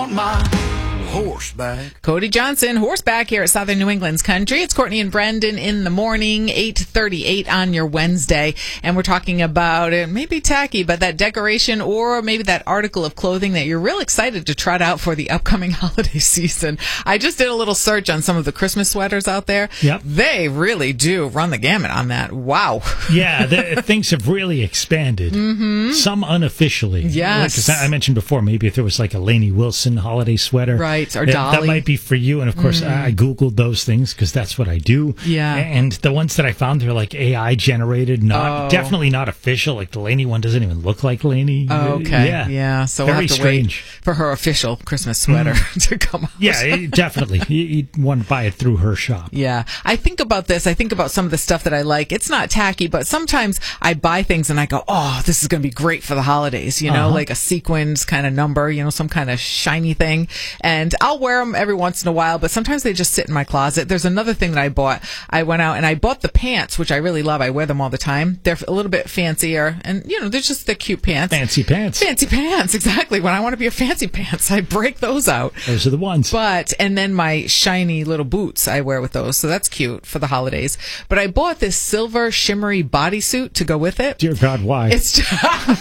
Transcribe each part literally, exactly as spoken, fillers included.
want my horseback. Cody Johnson, horseback here at Southern New England's Country. It's Courtney and Brendan in the morning, eight thirty-eight on your Wednesday. And we're talking about it, maybe tacky, but that decoration or maybe that article of clothing that you're real excited to trot out for the upcoming holiday season. I just did a little search on some of the Christmas sweaters out there. Yep. They really do run the gamut on that. Wow. Yeah, the, things have really expanded. Mm-hmm. Some unofficially. Yes. Like I mentioned before, maybe if there was like a Lainey Wilson holiday sweater. Right. Or that, Dolly. That might be for you. And of course, mm. I Googled those things because that's what I do. Yeah. And the ones that I found, they're like A I generated, not oh. definitely not official. Like the Lainey one doesn't even look like Lainey. Oh, okay. Yeah. Yeah. So Very we'll have to strange. wait for her official Christmas sweater mm. to come out. Yeah, it, definitely. You, you want to buy it through her shop. Yeah. I think about this. I think about some of the stuff that I like. It's not tacky, but sometimes I buy things and I go, oh, this is going to be great for the holidays. You know, uh-huh. like a sequins kind of number, you know, some kind of shiny thing. And I'll wear them every once in a while, but sometimes they just sit in my closet. There's another thing that I bought. I went out and I bought the pants, which I really love. I wear them all the time. They're a little bit fancier and, you know, they're just, they're cute pants. Fancy pants. Fancy pants. Exactly. When I want to be a fancy pants, I break those out. Those are the ones. But, and then my shiny little boots I wear with those. So that's cute for the holidays. But I bought this silver shimmery bodysuit to go with it. Dear God, why? It's just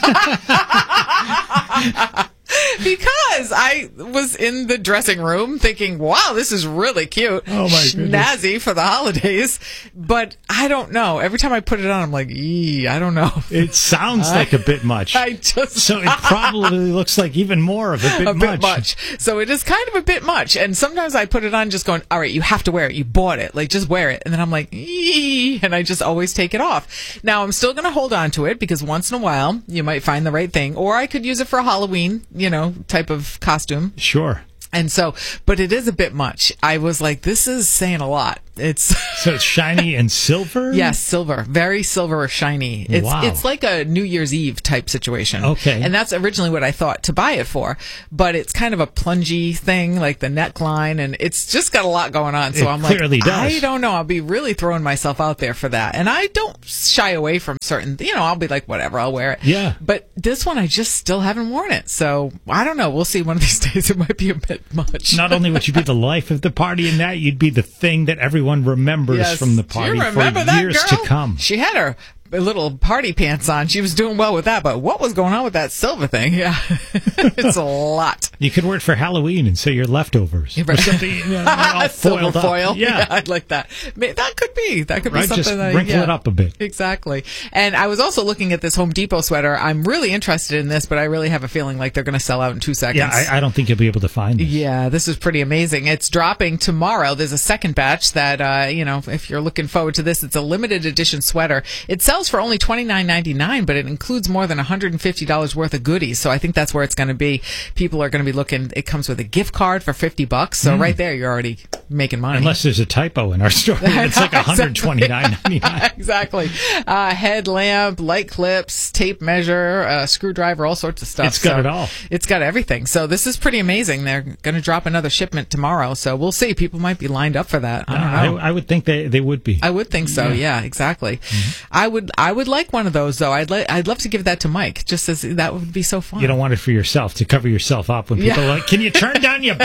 because I was in the dressing room thinking, wow, this is really cute. Oh, my goodness. Snazzy for the holidays. But I don't know. Every time I put it on, I'm like, ee, I don't know. It sounds like a bit much. I just So it probably looks like even more of a bit a much. bit much. So it is kind of a bit much. And sometimes I put it on just going, all right, you have to wear it. You bought it. Like, just wear it. And then I'm like, ee, and I just always take it off. Now, I'm still going to hold on to it because once in a while, you might find the right thing. Or I could use it for Halloween, you know, type of costume. Sure. And so, but it is a bit much. I was like, this is saying a lot. It's so it's shiny and silver? Yes, silver. Very silver shiny. It's wow. it's like a New Year's Eve type situation. Okay. And that's originally what I thought to buy it for. But it's kind of a plungy thing, like the neckline, and it's just got a lot going on. So it I'm like, clearly does. I don't know. I'll be really throwing myself out there for that. And I don't shy away from certain, you know, I'll be like, whatever, I'll wear it. Yeah. But this one, I just still haven't worn it. So I don't know. We'll see. One of these days, it might be a bit much. Not only would you be the life of the party in that, you'd be the thing that everyone remembers Yes. from the party for that years girl? to come. She had her little party pants on. She was doing well with that, but what was going on with that silver thing? Yeah, it's a lot. You could wear it for Halloween and say your leftovers. Right. Or something, you know, all Silver foiled up. foil. Yeah. yeah, I'd like that. That could be. That could Right, be something just that wrinkle yeah. it up a bit. Exactly. And I was also looking at this Home Depot sweater. I'm really interested in this, but I really have a feeling like they're going to sell out in two seconds. Yeah, I, I don't think you'll be able to find this. Yeah, this is pretty amazing. It's dropping tomorrow. There's a second batch that, uh, you know, if you're looking forward to this, it's a limited edition sweater. It sells for only twenty-nine ninety-nine, but it includes more than one hundred fifty dollars worth of goodies. So I think that's where it's going to be. People are going to be looking. It comes with a gift card for fifty bucks. So mm. right there, you're already making money. Unless there's a typo in our story. It's like one hundred twenty-nine ninety-nine. Exactly. Uh, headlamp, light clips, tape measure, uh, screwdriver, all sorts of stuff. It's got so it all. It's got everything. So this is pretty amazing. They're going to drop another shipment tomorrow. So we'll see. People might be lined up for that. I don't know. I, I would think they, they would be. I would think so. Yeah, yeah exactly. Mm-hmm. I would I would like one of those though. I'd like I'd love to give that to Mike. Just as that would be so fun. You don't want it for yourself to cover yourself up when people yeah. are like, "Can you turn down your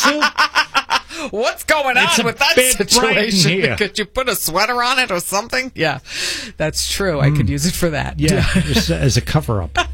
bodysuit?" What's going it's on with that situation? Could you put a sweater on it or something? Yeah, that's true. Mm. I could use it for that. Yeah, just as a cover up.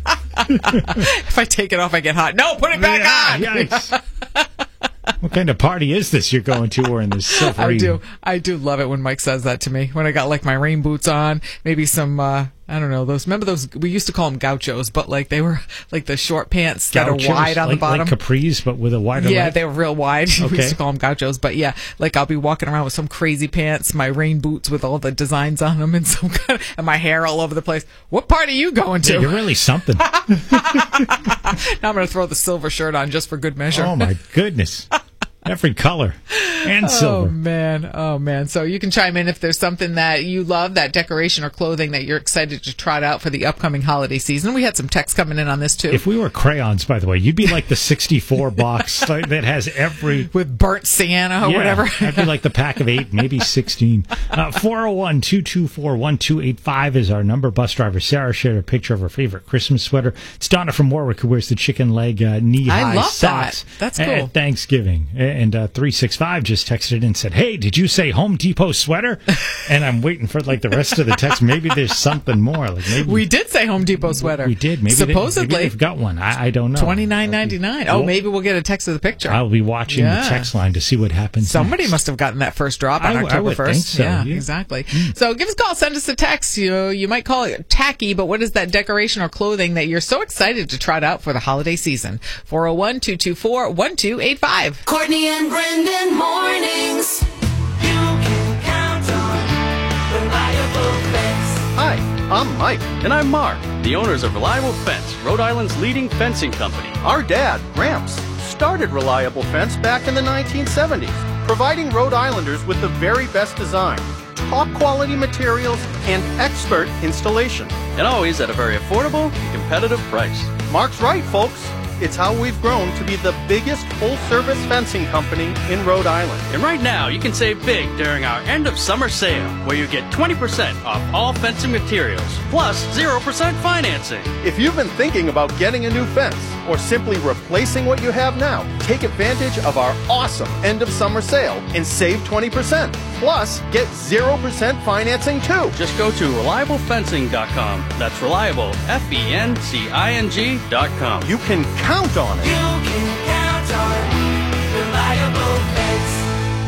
If I take it off, I get hot. No, put it back yeah, on. Yikes. What kind of party is this you're going to wearing this silvery? I do. I do love it when Mike says that to me. When I got like my rain boots on, maybe some, uh, I don't know, those, remember those, we used to call them gauchos, but like they were like the short pants Gauchos, that are wide on like, the bottom. Like capris, but with a wider Yeah, leg? they were real wide. Okay. We used to call them gauchos, but yeah, like I'll be walking around with some crazy pants, my rain boots with all the designs on them and some kind of, and my hair all over the place. What party are you going to? Yeah, you're really something. Now I'm going to throw the silver shirt on just for good measure. Oh my goodness. Every color and Oh, silver. man. Oh, man. So you can chime in if there's something that you love, that decoration or clothing that you're excited to trot out for the upcoming holiday season. We had some texts coming in on this, too. If we were crayons, by the way, you'd be like the sixty-four box like, that has every... With burnt Sienna or yeah, whatever. I'd be like the pack of eight, maybe sixteen. Uh, four oh one, two two four, one two eight five is our number. Bus driver Sarah shared a picture of her favorite Christmas sweater. It's Donna from Warwick who wears the chicken leg uh, knee-high I love socks that. That's cool. at Thanksgiving. And uh, three six five just texted in and said, hey, did you say Home Depot sweater? And I'm waiting for like the rest of the text. Maybe there's something more. Like maybe We did say Home Depot sweater. We did. Maybe Supposedly. They, maybe they've got one. I, I don't know. twenty-nine ninety-nine. Oh, Well, maybe we'll get a text of the picture. I'll be watching Yeah. the text line to see what happens. Somebody next. must have gotten that first drop on I- I October would first. think so, yeah, yeah. exactly. So give us a call, send us a text. You know, you might call it tacky, but what is that decoration or clothing that you're so excited to trot out for the holiday season? four oh one, two two four, one two eight five. Courtney and Brendan mornings. You can count on reliable fence. Hi, I'm Mike. And I'm Mark, the owners of Reliable Fence, Rhode Island's leading fencing company. Our dad, Gramps, started Reliable Fence back in the nineteen seventies, providing Rhode Islanders with the very best design, top quality materials, and expert installation. And always at a very affordable, competitive price. Mark's right, folks. It's how we've grown to be the biggest full-service fencing company in Rhode Island. And right now, you can save big during our end-of-summer sale, where you get twenty percent off all fencing materials, plus zero percent financing. If you've been thinking about getting a new fence, or simply replacing what you have now, take advantage of our awesome end-of-summer sale and save twenty percent. Plus, get zero percent financing too. Just go to reliable fencing dot com. That's reliable, F E N C I N G dot com. You can count on it. You can count on reliable fence.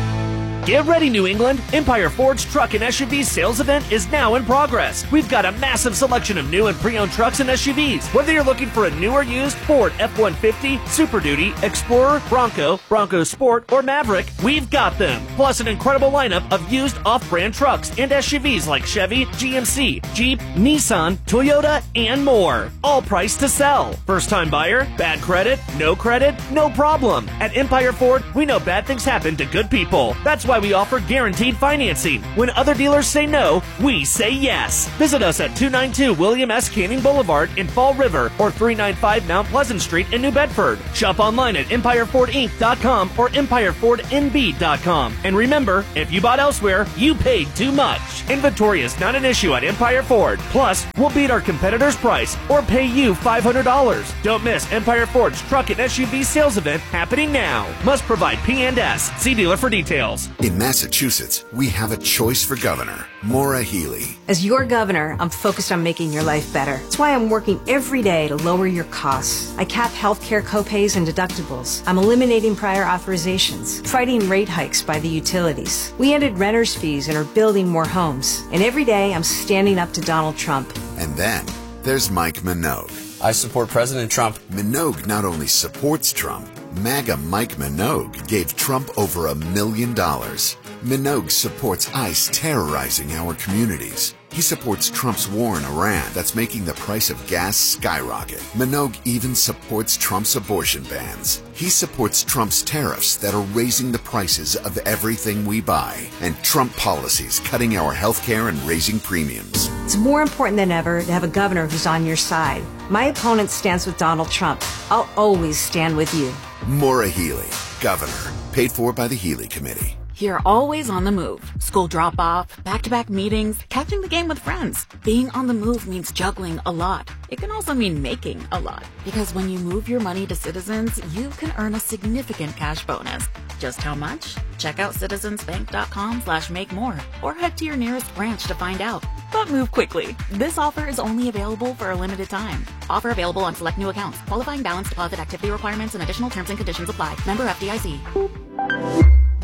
Get ready, New England! Empire Ford's truck and S U V sales event is now in progress. We've got a massive selection of new and pre-owned trucks and S U Vs. Whether you're looking for a new or used Ford F one fifty, Super Duty, Explorer, Bronco, Bronco Sport, or Maverick, we've got them. Plus an incredible lineup of used off-brand trucks and S U Vs like Chevy, G M C, Jeep, Nissan, Toyota, and more. All priced to sell. First-time buyer? Bad credit? No credit? No problem. At Empire Ford, we know bad things happen to good people. That's why we offer guaranteed financing. When other dealers say no, we say yes. Visit us at two ninety-two William S. Canning Boulevard in Fall River or three ninety-five Mount Pleasant Street in New Bedford. Shop online at empire ford inc dot com or empire ford n b dot com. And remember, if you bought elsewhere, you paid too much. Inventory is not an issue at Empire Ford. Plus, we'll beat our competitor's price or pay you five hundred dollars. Don't miss Empire Ford's truck and S U V sales event happening now. Must provide P and S. See dealer for details. In Massachusetts, we have a choice for governor, Maura Healey. As your governor, I'm focused on making your life better. That's why I'm working every day to lower your costs. I cap healthcare copays and deductibles. I'm eliminating prior authorizations, fighting rate hikes by the utilities. We ended renters' fees and are building more homes. And every day, I'm standing up to Donald Trump. And then there's Mike Minogue. I support President Trump. Minogue not only supports Trump, MAGA Mike Minogue gave Trump over a million dollars. Minogue supports ICE terrorizing our communities. He supports Trump's war in Iran that's making the price of gas skyrocket. Minogue even supports Trump's abortion bans. He supports Trump's tariffs that are raising the prices of everything we buy, and Trump policies cutting our health care and raising premiums. It's more important than ever to have a governor who's on your side. My opponent stands with Donald Trump. I'll always stand with you. Maura Healey, governor, paid for by the Healey Committee. You're always on the move. School drop-off, back-to-back meetings, catching the game with friends. Being on the move means juggling a lot. It can also mean making a lot. Because when you move your money to Citizens, you can earn a significant cash bonus. Just how much? Check out citizensbank.com slash make more or head to your nearest branch to find out. But move quickly. This offer is only available for a limited time. Offer available on select new accounts. Qualifying balance deposit activity requirements and additional terms and conditions apply. Member F D I C.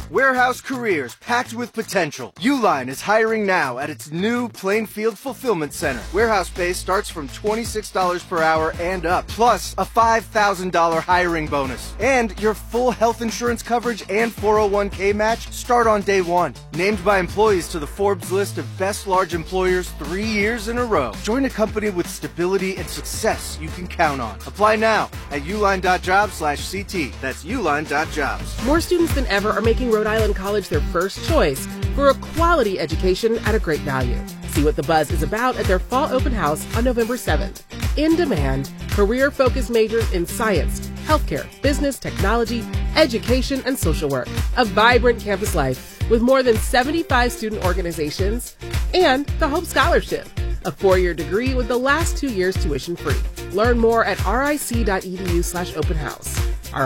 Warehouse careers packed with potential. Uline is hiring now at its new Plainfield Fulfillment Center. Warehouse pay starts from twenty-six dollars per hour and up, plus a five thousand dollars hiring bonus. And your full health insurance coverage and four oh one k match start on day one. Named by employees to the Forbes list of best large employers three years in a row. Join a company with stability and success you can count on. Apply now at uline.jobs slash CT. That's uline.jobs. More students than ever are making Rhode Island College their first choice for a quality education at a great value. See what the buzz is about at their fall open house on November seventh. In demand, career-focused majors in science, healthcare, business, technology, education, and social work. A vibrant campus life with more than seventy-five student organizations and the Hope Scholarship, a four-year degree with the last two years tuition free. Learn more at ric.edu slash open house.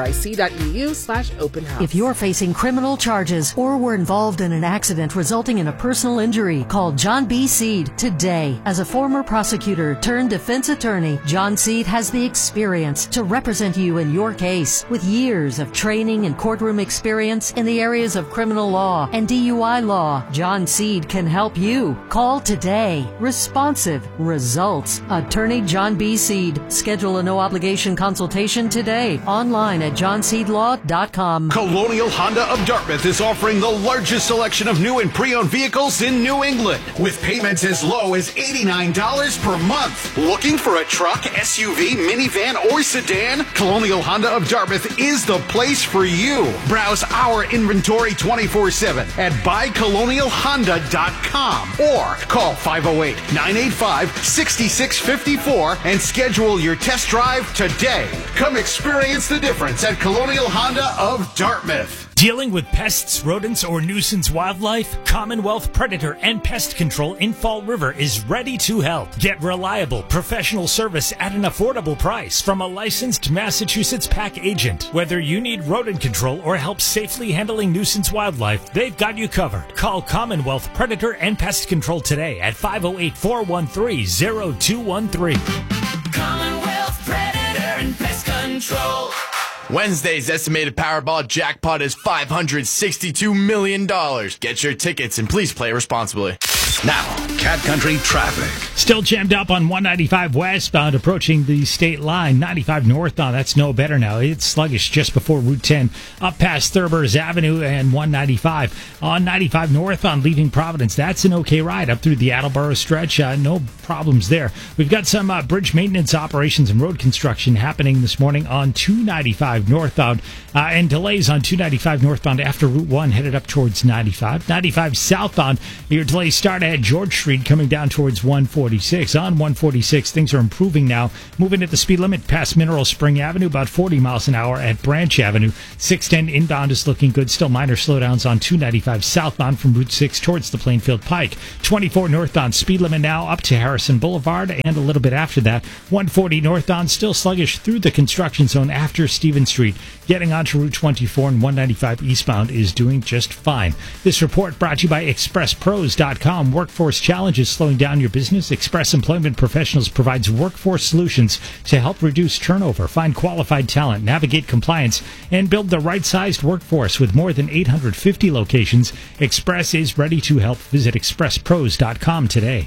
ric.edu slash open house. If you're facing criminal charges or were involved in an accident resulting in a personal injury, call John B. Seed today. As a former prosecutor turned defense attorney, John Seed has the experience to represent you in your case. With years of training and courtroom experience in the areas of criminal law and D U I law, John Seed can help you. Call today. Responsive results. Attorney John B. Seed. Schedule a no-obligation consultation today. Online at john seed law dot com. Colonial Honda of Dartmouth is offering the largest selection of new and pre-owned vehicles in New England with payments as low as eighty-nine dollars per month. Looking for a truck, S U V, minivan, or sedan? Colonial Honda of Dartmouth is the place for you. Browse our inventory twenty-four seven at buy colonial honda dot com or call five oh eight, nine eight five, six six five four and schedule your test drive today. Come experience the difference at Colonial Honda of Dartmouth. Dealing with pests, rodents, or nuisance wildlife? Commonwealth Predator and Pest Control in Fall River is ready to help. Get reliable, professional service at an affordable price from a licensed Massachusetts pack agent. Whether you need rodent control or help safely handling nuisance wildlife, they've got you covered. Call Commonwealth Predator and Pest Control today at five oh eight, four one three, oh two one three. Commonwealth Predator and Pest Control. Wednesday's estimated Powerball jackpot is five hundred sixty-two million dollars. Get your tickets and please play responsibly. Now, Cat Country traffic. Still jammed up on one ninety-five westbound approaching the state line. ninety-five northbound, that's no better now. It's sluggish just before Route ten up past Thurber's Avenue and one ninety-five. On ninety-five northbound leaving Providence, that's an okay ride up through the Attleboro stretch. Uh, no problems there. We've got some uh, bridge maintenance operations and road construction happening this morning on two ninety-five northbound uh, and delays on two ninety-five northbound after Route one headed up towards ninety-five. ninety-five southbound, your delays start at George Street coming down towards one forty-six. On one forty-six, things are improving now. Moving at the speed limit past Mineral Spring Avenue, about forty miles an hour at Branch Avenue. six ten inbound is looking good. Still minor slowdowns on two ninety-five southbound from Route six towards the Plainfield Pike. twenty-four northbound, speed limit now up to Harrison Boulevard and a little bit after that. one forty northbound, still sluggish through the construction zone after Stevens Street. Getting onto Route twenty-four and one ninety-five eastbound is doing just fine. This report brought to you by express pros dot com. Workforce challenges slowing down your business? Express Employment Professionals provides workforce solutions to help reduce turnover, find qualified talent, navigate compliance, and build the right-sized workforce. With more than eight hundred fifty locations, Express is ready to help. Visit express pros dot com today.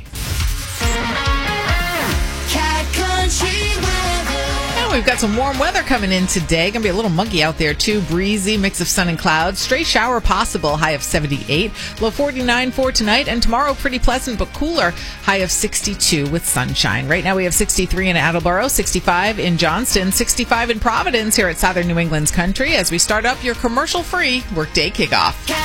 We've got some warm weather coming in today. Going to be a little muggy out there, too. Breezy, mix of sun and clouds. Stray shower possible, high of seventy-eight. Low forty-nine for tonight. And tomorrow, pretty pleasant but cooler, high of sixty-two with sunshine. Right now, we have sixty-three in Attleboro, sixty-five in Johnston, sixty-five in Providence here at Southern New England's Country as we start up your commercial-free workday kickoff.